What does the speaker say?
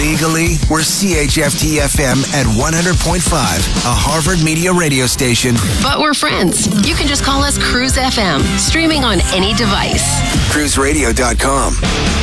Legally, we're CHFT-FM at 100.5, a Harvard Media radio station. But we're friends. You can just call us Cruise FM, streaming on any device. CruiseRadio.com.